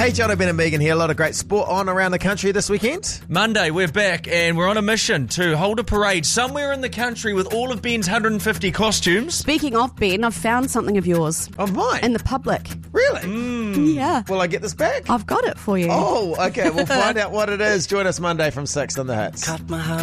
Hey, Jono, Ben and Megan here. A lot of great sport on around the country this weekend. Monday, we're back and we're on a mission to hold a parade somewhere in the country with all of Ben's 150 costumes. Speaking of Ben, I've found something of yours. Oh, mine? In the public. Really? Yeah. Will I get this back? I've got it for you. Oh, okay. We'll find out what it is. Join us Monday from 6 on The Hits. Cut my heart.